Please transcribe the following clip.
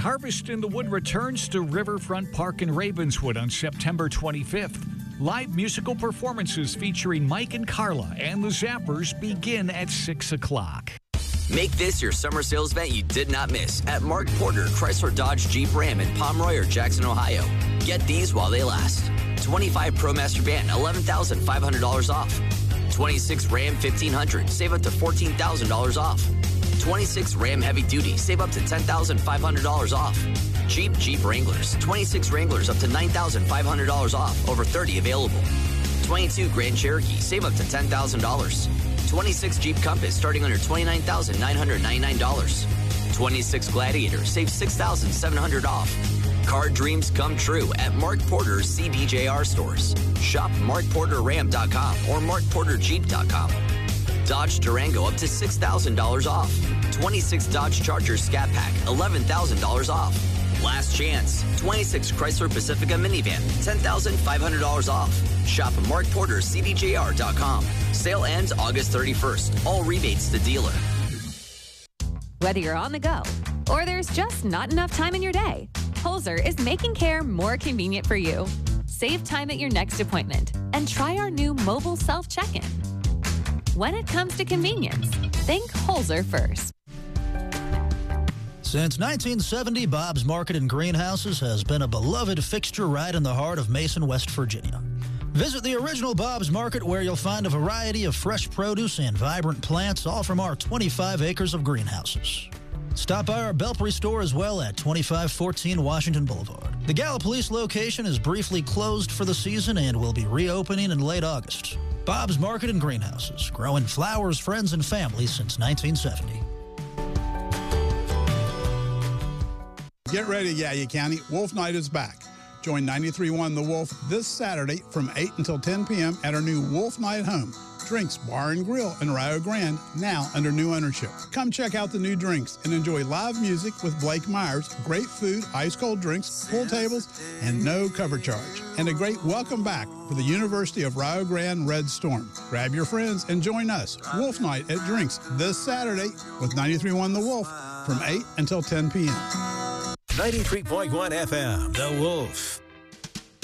Harvest in the Wood returns to Riverfront Park in Ravenswood on September 25th. Live musical performances featuring Mike and Carla and the Zappers begin at 6 o'clock. Make this your summer sales event you did not miss at Mark Porter Chrysler Dodge Jeep Ram in Pomeroy or Jackson, Ohio. Get these while they last. 25 ProMaster Van, $11,500 off. 26 Ram 1500, save up to $14,000 off. 26 Ram Heavy Duty, save up to $10,500 off. Jeep Wranglers, 26 Wranglers up to $9,500 off, over 30 available. 22 Grand Cherokee, save up to $10,000. 26 Jeep Compass, starting under $29,999. 26 Gladiator, save $6,700 off. Car dreams come true at Mark Porter's CDJR stores. Shop markporterram.com or markporterjeep.com. Dodge Durango up to $6,000 off. 26 Dodge Charger Scat Pack, $11,000 off. Last chance, 26 Chrysler Pacifica minivan, $10,500 off. Shop markportercdjr.com. Sale ends August 31st. All rebates to dealer. Whether you're on the go or there's just not enough time in your day, Holzer is making care more convenient for you. Save time at your next appointment and try our new mobile self-check-in. When it comes to convenience, think Holzer first. Since 1970, Bob's Market and Greenhouses has been a beloved fixture right in the heart of Mason, West Virginia. Visit the original Bob's Market, where you'll find a variety of fresh produce and vibrant plants, all from our 25 acres of greenhouses. Stop by our Belpre store as well at 2514 Washington Boulevard. The Gallipolis location is briefly closed for the season and will be reopening in late August. Bob's Market and Greenhouses, growing flowers, friends, and family since 1970. Get ready, Yaya County. Wolf Night is back. Join 93.1 The Wolf this Saturday from 8 until 10 p.m. at our new Wolf Night home. Drinks Bar and Grill in Rio Grande, now under new ownership. Come check out the new drinks and enjoy live music with Blake Myers, great food, ice-cold drinks, pool tables, and no cover charge. And a great welcome back for the University of Rio Grande Red Storm. Grab your friends and join us, Wolf Night at Drinks, this Saturday with 93.1 The Wolf from 8 until 10 p.m. 93.1 FM, The Wolf.